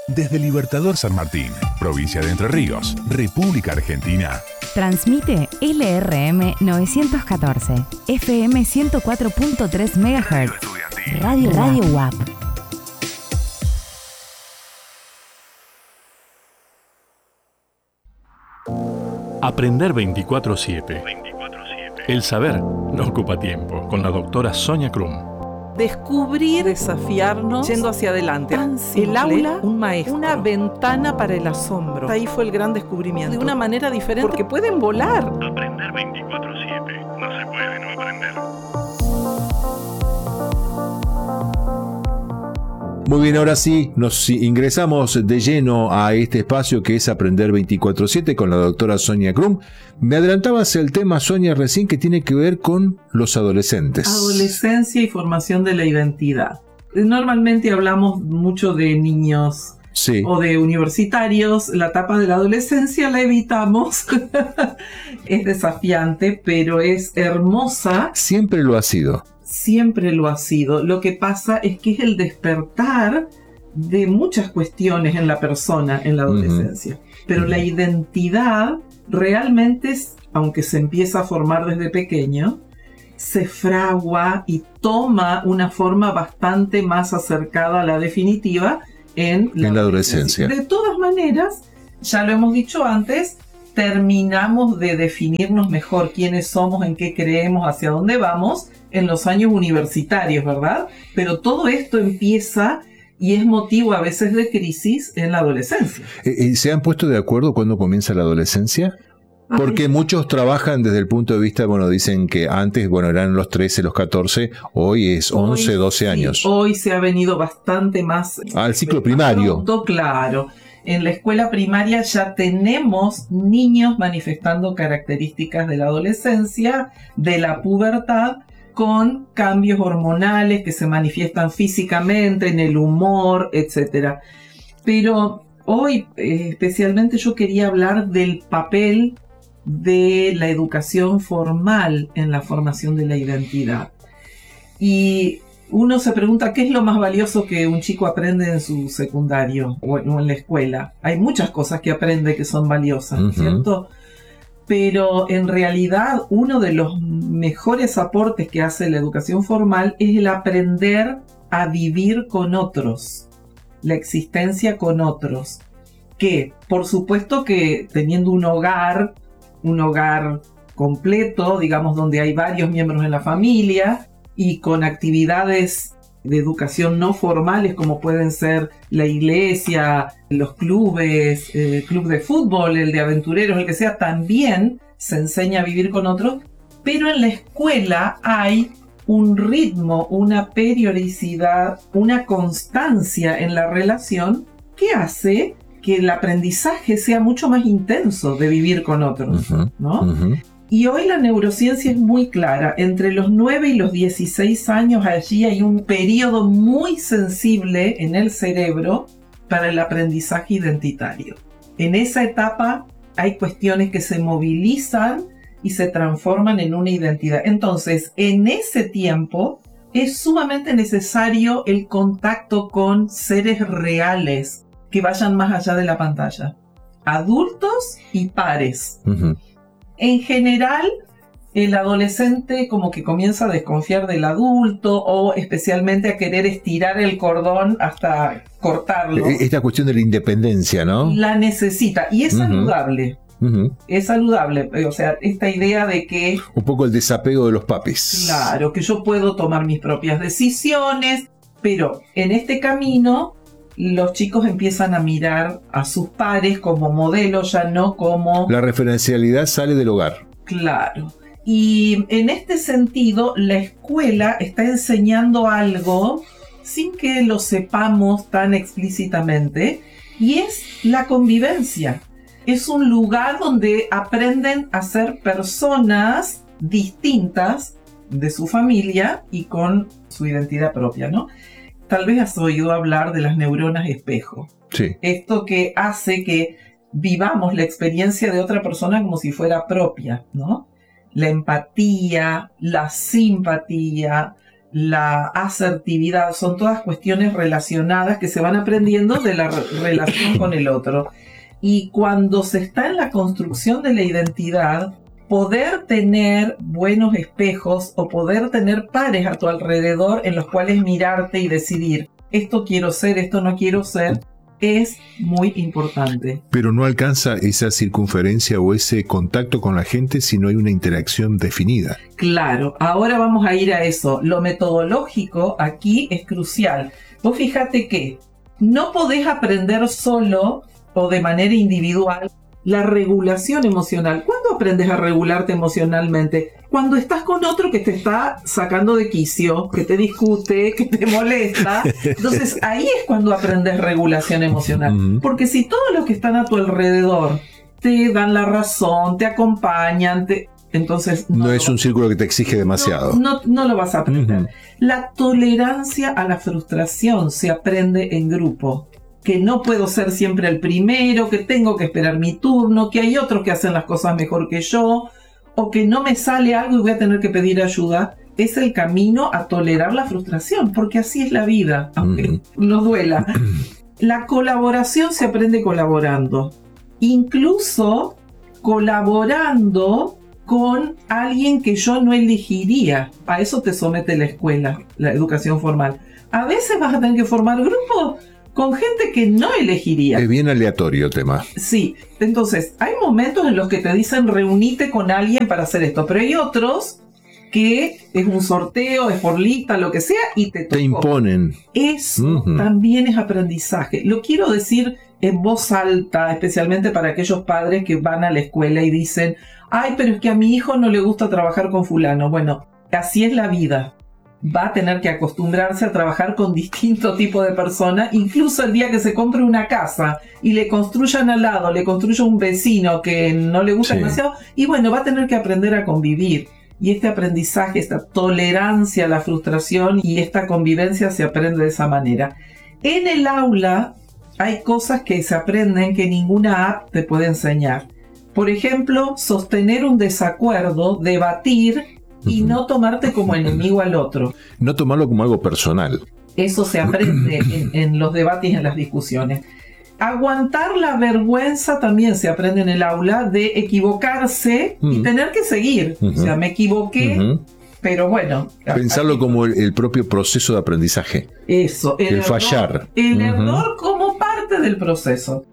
Desde Libertador San Martín, provincia de Entre Ríos, República Argentina. Transmite LRM 914, FM 104.3 MHz. Radio WAP. Aprender 24/7. El saber no ocupa tiempo. Con la doctora Sonia Krum. Descubrir, desafiarnos, yendo hacia adelante. Tan simple, el aula, un maestro, una ventana para el asombro. Ahí fue el gran descubrimiento. De una manera diferente, porque pueden volar. Aprender 24/7. No se puede no aprender. Muy bien, ahora sí, nos ingresamos de lleno a este espacio que es Aprender 24/7 con la doctora Sonia Krum. Me adelantabas el tema, Sonia, recién, que tiene que ver con los adolescentes. Adolescencia y formación de la identidad. Normalmente hablamos mucho de niños, sí, o de universitarios. La etapa de la adolescencia la evitamos. Es desafiante, pero es hermosa. Siempre lo ha sido. Siempre lo ha sido. Lo que pasa es que es el despertar de muchas cuestiones en la persona en la adolescencia. Pero la identidad realmente, aunque se empieza a formar desde pequeño, se fragua y toma una forma bastante más acercada a la definitiva en la adolescencia. De todas maneras, ya lo hemos dicho antes, terminamos de definirnos mejor quiénes somos, en qué creemos, hacia dónde vamos en los años universitarios, ¿verdad? Pero todo esto empieza y es motivo a veces de crisis en la adolescencia. ¿Se han puesto de acuerdo cuándo comienza la adolescencia? Porque muchos trabajan desde el punto de vista, dicen que antes, eran los 13, los 14, hoy es 11, 12 años. Sí, hoy se ha venido bastante más al ciclo primario. Claro. En la escuela primaria ya tenemos niños manifestando características de la adolescencia, de la pubertad, con cambios hormonales que se manifiestan físicamente, en el humor, etc. Pero hoy especialmente yo quería hablar del papel de la educación formal en la formación de la identidad. Y uno se pregunta, ¿qué es lo más valioso que un chico aprende en su secundario o en la escuela? Hay muchas cosas que aprende que son valiosas, ¿cierto? Pero en realidad uno de los mejores aportes que hace la educación formal es el aprender a vivir con otros, la existencia con otros, que por supuesto que teniendo un hogar completo, digamos, donde hay varios miembros en la familia y con actividades de educación no formales como pueden ser la iglesia, los clubes, el club de fútbol, el de aventureros, el que sea, también se enseña a vivir con otros, pero en la escuela hay un ritmo, una periodicidad, una constancia en la relación que hace que el aprendizaje sea mucho más intenso de vivir con otros, ¿no? Y hoy la neurociencia es muy clara. Entre los 9 y los 16 años allí hay un periodo muy sensible en el cerebro para el aprendizaje identitario. En esa etapa hay cuestiones que se movilizan y se transforman en una identidad. Entonces, en ese tiempo es sumamente necesario el contacto con seres reales que vayan más allá de la pantalla. Adultos y pares. En general, el adolescente como que comienza a desconfiar del adulto o especialmente a querer estirar el cordón hasta cortarlo. Esta cuestión de la independencia, ¿no? La necesita y es saludable. Es saludable, o sea, esta idea de que... Un poco el desapego de los papis. Claro, que yo puedo tomar mis propias decisiones, pero en este camino los chicos empiezan a mirar a sus pares como modelos, ya no como... La referencialidad sale del hogar. Claro. Y en este sentido, la escuela está enseñando algo sin que lo sepamos tan explícitamente, y es la convivencia. Es un lugar donde aprenden a ser personas distintas de su familia y con su identidad propia, ¿no? Tal vez has oído hablar de las neuronas espejo. Sí. Esto que hace que vivamos la experiencia de otra persona como si fuera propia, ¿no? La empatía, la simpatía, la asertividad, son todas cuestiones relacionadas que se van aprendiendo de la relación con el otro. Y cuando se está en la construcción de la identidad, poder tener buenos espejos o poder tener pares a tu alrededor en los cuales mirarte y decidir, esto quiero ser, esto no quiero ser, es muy importante. Pero no alcanza esa circunferencia o ese contacto con la gente si no hay una interacción definida. Claro, ahora vamos a ir a eso. Lo metodológico aquí es crucial. Vos fíjate que no podés aprender solo o de manera individual la regulación emocional. ¿Cuándo aprendes a regularte emocionalmente? Cuando estás con otro que te está sacando de quicio, que te discute, que te molesta. Entonces ahí es cuando aprendes regulación emocional. Porque si todos los que están a tu alrededor te dan la razón, te acompañan, entonces no es un círculo que te exige demasiado. No lo vas a aprender. La tolerancia a la frustración se aprende en grupo. Que no puedo ser siempre el primero, que tengo que esperar mi turno, que hay otros que hacen las cosas mejor que yo, o que no me sale algo y voy a tener que pedir ayuda, es el camino a tolerar la frustración, porque así es la vida, aunque nos duela. La colaboración se aprende colaborando, incluso colaborando con alguien que yo no elegiría. A eso te somete la escuela, la educación formal. A veces vas a tener que formar grupos con gente que no elegiría. Es bien aleatorio el tema. Sí, entonces hay momentos en los que te dicen reunite con alguien para hacer esto, pero hay otros que es un sorteo, es por lista, lo que sea, y te tocó. Te imponen. Eso también es aprendizaje. Lo quiero decir en voz alta, especialmente para aquellos padres que van a la escuela y dicen, ay, pero es que a mi hijo no le gusta trabajar con fulano. Bueno, así es la vida. Va a tener que acostumbrarse a trabajar con distinto tipo de personas, incluso el día que se compre una casa y le construyan al lado, le construya un vecino que no le gusta demasiado, y bueno, va a tener que aprender a convivir. Y este aprendizaje, esta tolerancia a la frustración y esta convivencia se aprende de esa manera. En el aula hay cosas que se aprenden que ninguna app te puede enseñar. Por ejemplo, sostener un desacuerdo, debatir, y no tomarte como enemigo al otro. No tomarlo como algo personal. Eso se aprende en los debates y en las discusiones. Aguantar la vergüenza también se aprende en el aula, de equivocarse y tener que seguir. O sea, me equivoqué, pero bueno. Pensarlo como el propio proceso de aprendizaje. Eso. El fallar. El error como parte del proceso.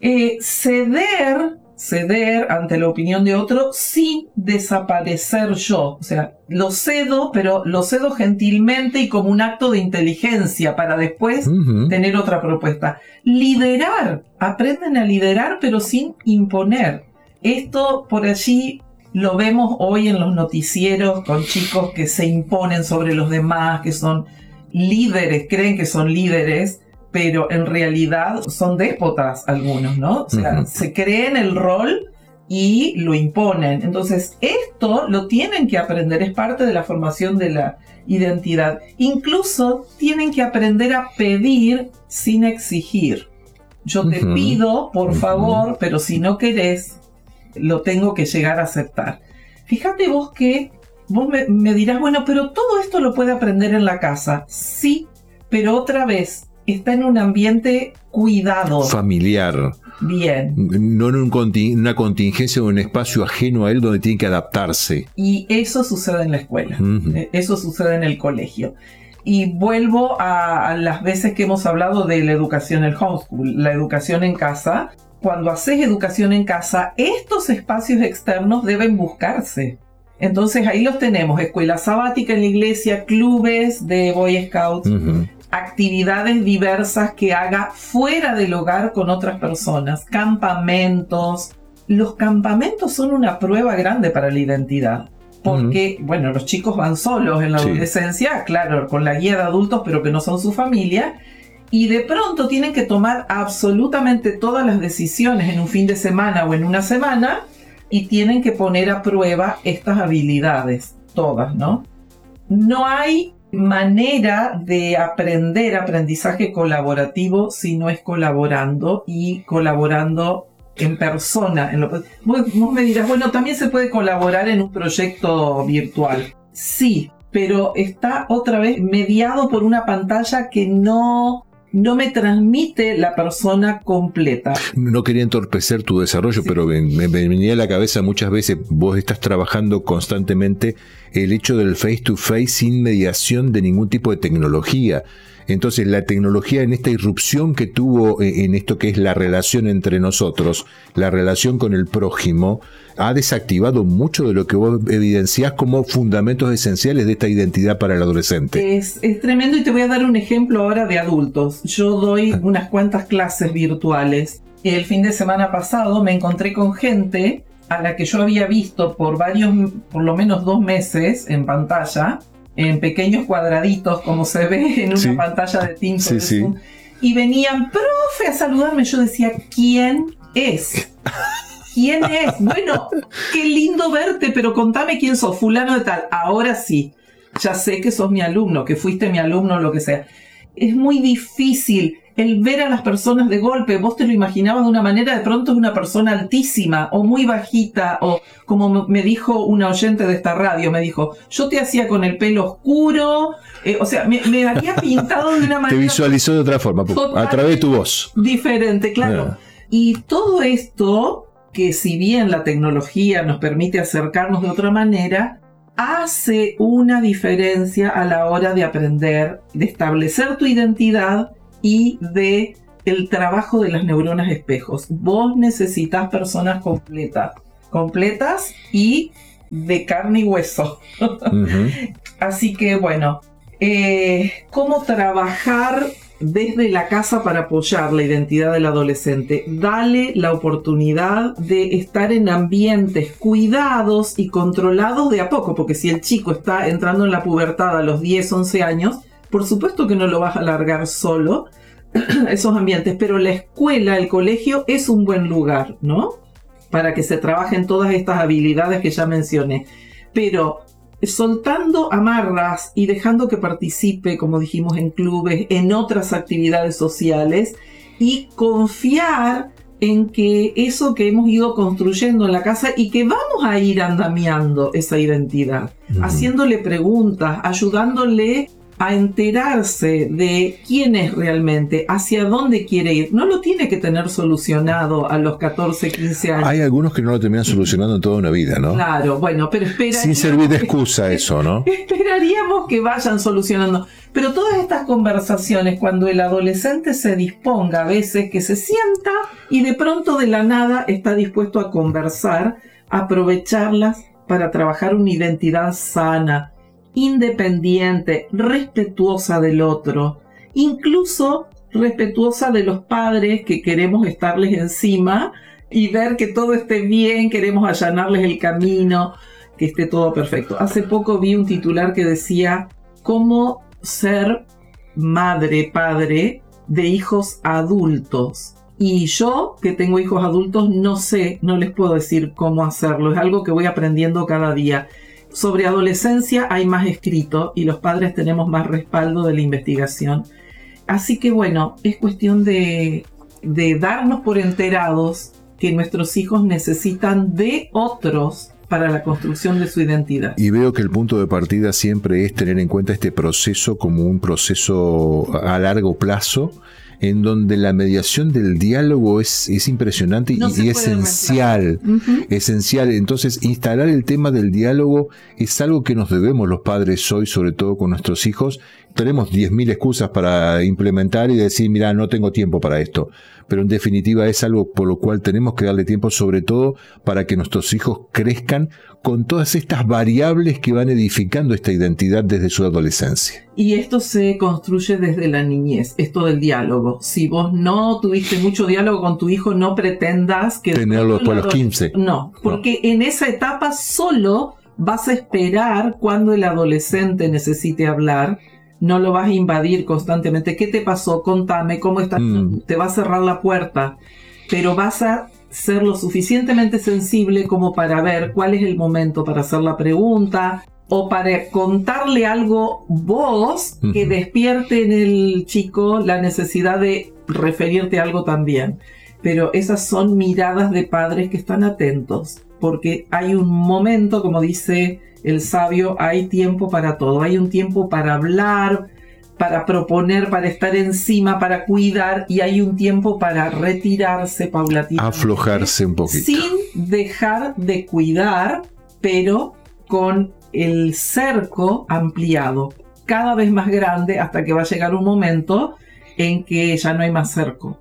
Ceder ante la opinión de otro sin desaparecer yo. O sea, lo cedo, pero lo cedo gentilmente y como un acto de inteligencia para después tener otra propuesta. Liderar. Aprenden a liderar, pero sin imponer. Esto por allí lo vemos hoy en los noticieros con chicos que se imponen sobre los demás, que son líderes, creen que son líderes, pero en realidad son déspotas algunos, ¿no? O sea, se creen el rol y lo imponen. Entonces, esto lo tienen que aprender, es parte de la formación de la identidad. Incluso tienen que aprender a pedir sin exigir. Yo te pido, por favor, pero si no querés, lo tengo que llegar a aceptar. Fíjate vos que vos me dirás, bueno, pero todo esto lo puede aprender en la casa. Sí, pero otra vez, está en un ambiente cuidado. Familiar. Bien. No en una contingencia o un espacio ajeno a él donde tiene que adaptarse. Y eso sucede en la escuela. Eso sucede en el colegio. Y vuelvo a las veces que hemos hablado de la educación, el homeschool, la educación en casa. Cuando haces educación en casa, estos espacios externos deben buscarse. Entonces ahí los tenemos. Escuela sabática en la iglesia, clubes de Boy Scouts, actividades diversas que haga fuera del hogar con otras personas, campamentos. Los campamentos son una prueba grande para la identidad, porque, bueno, los chicos van solos en la adolescencia, claro, con la guía de adultos, pero que no son su familia, y de pronto tienen que tomar absolutamente todas las decisiones en un fin de semana o en una semana, y tienen que poner a prueba estas habilidades, todas, ¿no? No hay manera de aprendizaje colaborativo si no es colaborando y colaborando en persona. Vos me dirás, bueno, también se puede colaborar en un proyecto virtual. Sí, pero está otra vez mediado por una pantalla que no me transmite la persona completa. No quería entorpecer tu desarrollo, sí, pero me venía a la cabeza muchas veces, vos estás trabajando constantemente el hecho del face to face sin mediación de ningún tipo de tecnología. Entonces la tecnología, en esta irrupción que tuvo en esto que es la relación entre nosotros, la relación con el prójimo, ha desactivado mucho de lo que vos evidenciás como fundamentos esenciales de esta identidad para el adolescente. Es tremendo, y te voy a dar un ejemplo ahora de adultos. Yo doy unas cuantas clases virtuales. El fin de semana pasado me encontré con gente a la que yo había visto por lo menos 2 meses en pantalla, en pequeños cuadraditos, como se ve en una pantalla de Teams, sí, sí, y venían, profe, a saludarme. Yo decía, ¿quién es? ¿Quién es? Bueno, qué lindo verte, pero contame quién sos, fulano de tal. Ahora sí, ya sé que sos mi alumno, que fuiste mi alumno, lo que sea. Es muy difícil el ver a las personas de golpe. Vos te lo imaginabas de una manera, de pronto es una persona altísima o muy bajita, o como me dijo una oyente de esta radio, me dijo, yo te hacía con el pelo oscuro, o sea, me había pintado de una manera... Te visualizó de otra forma, a través de tu voz. Diferente, claro. Y todo esto, que si bien la tecnología nos permite acercarnos de otra manera, hace una diferencia a la hora de aprender, de establecer tu identidad y de el trabajo de las neuronas espejos. Vos necesitas personas completas y de carne y hueso. Uh-huh. Así que bueno, ¿cómo trabajar desde la casa para apoyar la identidad del adolescente? Dale la oportunidad de estar en ambientes cuidados y controlados de a poco, porque si el chico está entrando en la pubertad a los 10, 11 años, por supuesto que no lo vas a largar solo esos ambientes, pero la escuela, el colegio es un buen lugar, ¿no? Para que se trabajen todas estas habilidades que ya mencioné. Pero soltando amarras y dejando que participe, como dijimos, en clubes, en otras actividades sociales, y confiar en que eso que hemos ido construyendo en la casa y que vamos a ir andamiando esa identidad, haciéndole preguntas, ayudándole a enterarse de quién es realmente, hacia dónde quiere ir. No lo tiene que tener solucionado a los 14, 15 años. Hay algunos que no lo terminan solucionando en toda una vida, ¿no? Claro, bueno, pero sin servir de excusa eso, ¿no? Esperaríamos que vayan solucionando. Pero todas estas conversaciones, cuando el adolescente se disponga, a veces que se sienta y de pronto de la nada está dispuesto a conversar, aprovecharlas para trabajar una identidad sana, independiente, respetuosa del otro, incluso respetuosa de los padres que queremos estarles encima y ver que todo esté bien, queremos allanarles el camino, que esté todo perfecto. Hace poco vi un titular que decía cómo ser madre, padre de hijos adultos. Y yo, que tengo hijos adultos, no sé, no les puedo decir cómo hacerlo. Es algo que voy aprendiendo cada día. Sobre adolescencia hay más escrito y los padres tenemos más respaldo de la investigación. Así que bueno, es cuestión de darnos por enterados que nuestros hijos necesitan de otros para la construcción de su identidad. Y veo que el punto de partida siempre es tener en cuenta este proceso como un proceso a largo plazo, en donde la mediación del diálogo es impresionante y esencial. Esencial. Entonces, instalar el tema del diálogo es algo que nos debemos los padres hoy, sobre todo con nuestros hijos. Tenemos 10.000 excusas para implementar y decir, mira, no tengo tiempo para esto. Pero en definitiva es algo por lo cual tenemos que darle tiempo, sobre todo para que nuestros hijos crezcan con todas estas variables que van edificando esta identidad desde su adolescencia. Y esto se construye desde la niñez, esto del diálogo. Si vos no tuviste mucho diálogo con tu hijo, no pretendas que... tenerlo después de los 15. No, porque en esa etapa solo vas a esperar cuando el adolescente necesite hablar. No lo vas a invadir constantemente. ¿Qué te pasó? Contame, ¿cómo estás? Te va a cerrar la puerta. Pero vas a ser lo suficientemente sensible como para ver cuál es el momento para hacer la pregunta o para contarle algo vos que despierte en el chico la necesidad de referirte a algo también. Pero esas son miradas de padres que están atentos, porque hay un momento, como dice el sabio, hay tiempo para todo. Hay un tiempo para hablar, para proponer, para estar encima, para cuidar, y hay un tiempo para retirarse paulatinamente. Aflojarse un poquito. Sin dejar de cuidar, pero con el cerco ampliado, cada vez más grande, hasta que va a llegar un momento en que ya no hay más cerco.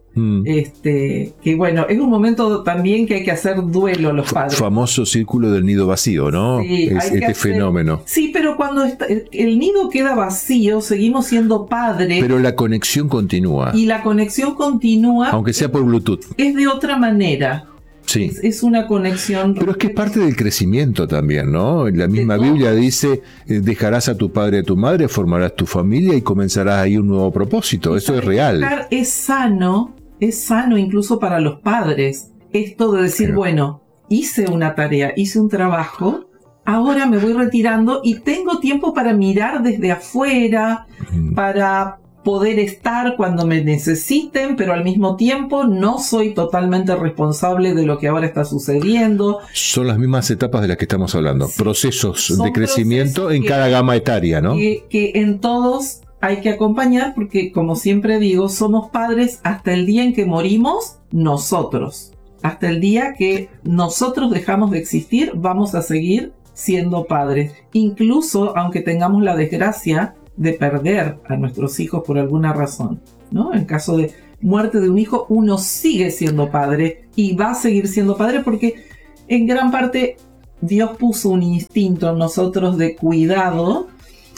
Que bueno, es un momento también que hay que hacer duelo los padres. Famoso círculo del nido vacío, ¿no? Sí, fenómeno. Sí, pero cuando el nido queda vacío, seguimos siendo padres. Pero la conexión continúa. Y la conexión continúa. Aunque sea por Bluetooth. Es de otra manera. Sí. Es una conexión. Pero es que es parte del crecimiento también, ¿no? La misma Biblia dice, dejarás a tu padre y a tu madre, formarás tu familia y comenzarás ahí un nuevo propósito. Eso es real. Es sano incluso para los padres. Esto de decir, bueno, hice una tarea, hice un trabajo, ahora me voy retirando y tengo tiempo para mirar desde afuera, para poder estar cuando me necesiten, pero al mismo tiempo no soy totalmente responsable de lo que ahora está sucediendo. Son las mismas etapas de las que estamos hablando, sí. Procesos de crecimiento en cada gama etaria, ¿no? Que en todos hay que acompañar, porque como siempre digo, somos padres hasta el día en que morimos nosotros. Hasta el día que nosotros dejamos de existir, vamos a seguir siendo padres. Incluso aunque tengamos la desgracia de perder a nuestros hijos por alguna razón, ¿no? En caso de muerte de un hijo, uno sigue siendo padre y va a seguir siendo padre, porque en gran parte Dios puso un instinto en nosotros de cuidado.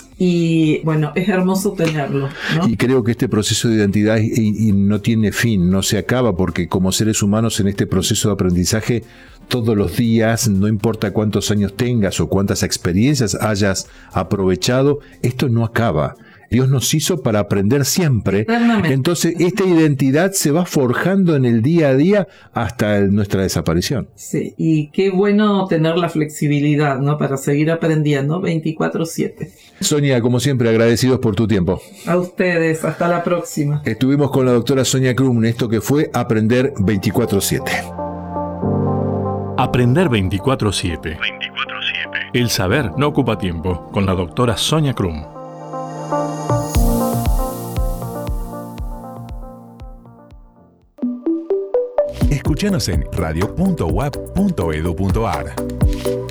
Y bueno, es hermoso tenerlo, ¿no? Y creo que este proceso de identidad y no tiene fin, no se acaba, porque como seres humanos en este proceso de aprendizaje, todos los días, no importa cuántos años tengas o cuántas experiencias hayas aprovechado, esto no acaba. Dios nos hizo para aprender siempre. Entonces, esta identidad se va forjando en el día a día hasta nuestra desaparición. Sí, y qué bueno tener la flexibilidad, ¿no? Para seguir aprendiendo 24/7. Sonia, como siempre, agradecidos por tu tiempo. A ustedes, hasta la próxima. Estuvimos con la doctora Sonia Krum en esto que fue Aprender 24/7. Aprender 24/7. El saber no ocupa tiempo, con la doctora Sonia Krum. Escúchanos en radio.wap.edu.ar.